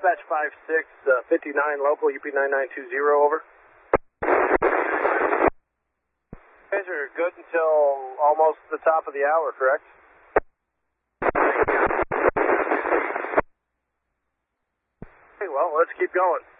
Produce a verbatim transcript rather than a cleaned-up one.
Dispatch five six, uh, fifty-nine local, U P nine nine two zero, over. You guys are good until almost the top of the hour, correct? Okay, well, let's keep going.